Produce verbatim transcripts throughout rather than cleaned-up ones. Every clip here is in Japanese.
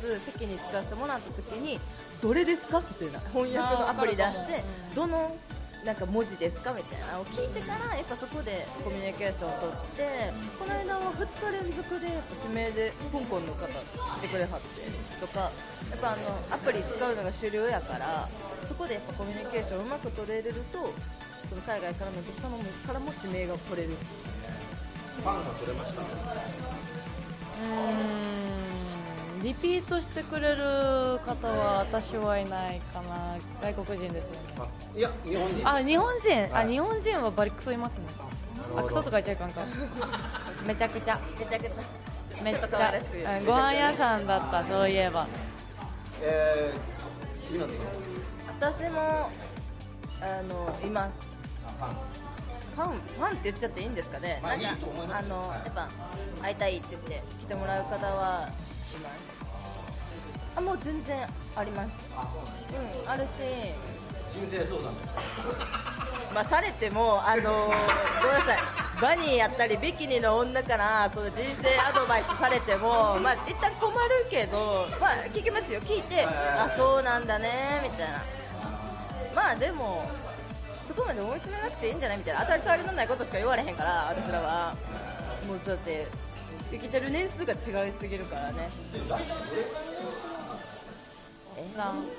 つ席に使わせてもらった時にどれですかみたいな翻訳のアプリ出してどのなんか文字ですかみたいなのを聞いてからやっぱそこでコミュニケーションを取ってこの間はふつか連続でやっぱ指名で香港の方来てくれはってとかやっぱあのアプリ使うのが主流やからそこでやっぱコミュニケーションをうまく取れれるとその海外からのお客様からも指名が取れる。 ファンが取れました。 うーんリピートしてくれる方は私はいないかな。外国人ですよね。 あいや日本人。 あ日本人、 はい、 あ日本人はバリクソいますね。あクソとか言っちゃいかんかめちゃくちゃめちゃくちゃめっちちょっと可愛らしく言うゃご飯屋さんだったそういえば。 えー、皆さん私もあのいます。 ファンファンファンって言っちゃっていいんですかね。 まあなんかいいと思いますあの、 はいやっぱ会いたいって言って来てもらう方はいますあもう全然あります。 あうんあるし人生相談。 まあされてもあのごめんなさいバニーやったりビキニの女からその人生アドバイスされてもまあ一旦困るけどまあ聞きますよ聞いてあそうなんだねみたいなまあでもそこまで思い詰めなくていいんじゃないみたいな当たり障りのないことしか言われへんから私らはもうだって生きてる年数が違いすぎるからね。 おっさん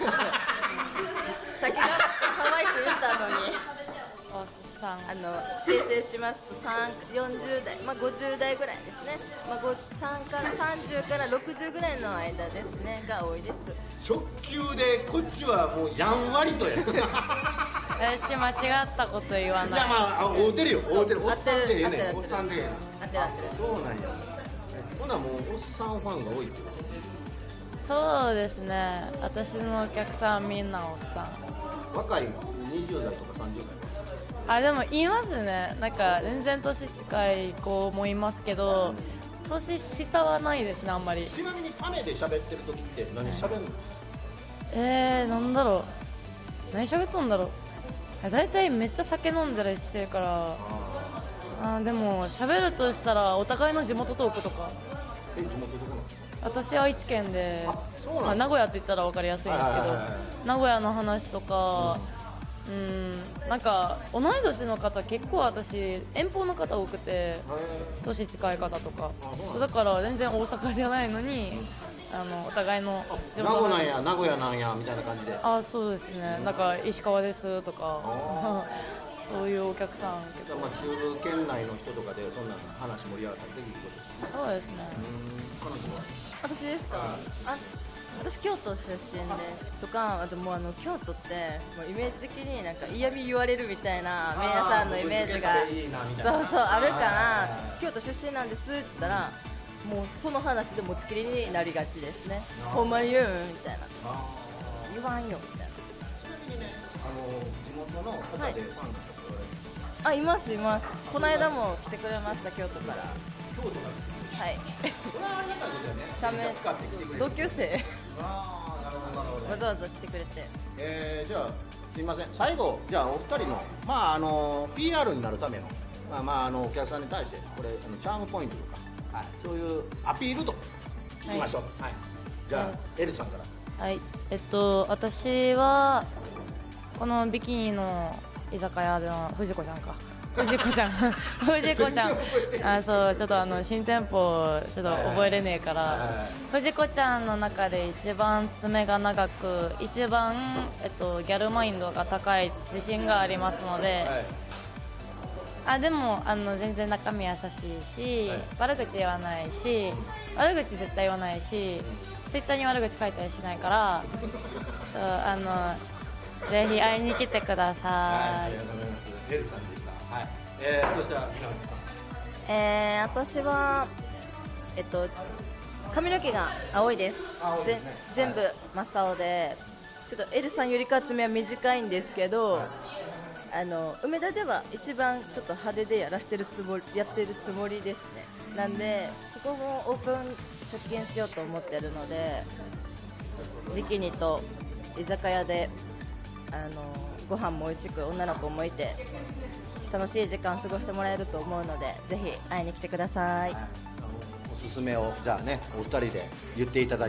さっき可愛く言ったのにおっさんあの訂正しますとよんじゅう代、まあ、ごじゅう代ぐらいですね、まあ、さんからさんじゅうからろくじゅうぐらいの間ですねが多いです。 直球でこっちはもうやんわりとや私間違ったこと言わいない。 やまあ会うてるよ会うてるおっさんでええねん合ってるおっさんでええねん合ってる合ってるそうなんやほなもうおっさんファンが多いってことそうですね私のお客さんみんなおっさん。 若いにじゅう代とかさんじゅう代あでもいますね。なんか全然年近い子もいますけど年下はないですねあんまり。 ちなみにカメで喋ってる時って何喋るの？ えー、なんだろう何喋っとんだろう。だいたいめっちゃ酒飲んだりしてるからあーでも喋るとしたらお互いの地元トークとか。 え地元どこなの？ 私愛知県であそうなんだまあ、名古屋って言ったら分かりやすいんですけど、 はいはいはいはい名古屋の話とか、うん、うんなんか同い年の方結構私遠方の方多くて年近い方とかそうだから全然大阪じゃないのにあのお互いの地名古屋なん話や名古屋なんやみたいな感じであそうですねなんか石川ですとかそういうお客さん結構じゃあまあ中部県内の人とかでそんな話盛り上がったりできることですね。 そうですね彼女は私ですか、あ私京都出身ですとかあともうあの京都ってもうイメージ的になんか嫌味言われるみたいな皆さんのイメージがあーいいなみたいなそうそうあるかはいらはいはい京都出身なんですって言ったらもうその話で持ちきりになりがちですね。ほんまに言うんみたいなあ言わんよみたいなーちなみにねあの地元の方でファンの方おられるあいますいますこの間も来てくれました京都から京都からはいそれはありがたいことだよねため使ってきてくれ同る級生ああなるほどなるほどわざわざ来てくれてえー、じゃあすいません最後じゃあお二人のまああの ピーアール になるためのまあまああのお客さんに対してこれあのチャームポイントとか、はい、そういうアピールと聞きましょう、はいじゃあ、 はいエルさんからはいえっと私はこのビキニの居酒屋での藤子ちゃんか藤子ちゃん藤子ちゃんあそうちょっとあの新店舗ちょっと覚えれねえから藤子ちゃんの中で一番爪が長く一番、えっと、ギャルマインドが高い自信がありますので、 はいあでもあの全然中身優しいし、 はい悪口言わないし悪口絶対言わないしツイッターに悪口書いたりしないからそうあのぜひ会いに来てくださはい、あい、 りがとうございますエルさんでしたはいえー、そしたらみなみさんえー、私はえっと髪の毛が青いです青いですねぜ全部真っ青でちょっとエルさんよりか爪は短いんですけど、 はいあの梅田では一番ちょっと派手でやらしてるつもりやってるつもりですね。なんでそこもオープン出店しようと思ってるのでビキニと居酒屋であのご飯も美味しく女の子もいて楽しい時間過ごしてもらえると思うのでぜひ会いに来てください。 おすすめをじゃあねお二人で言っていただいて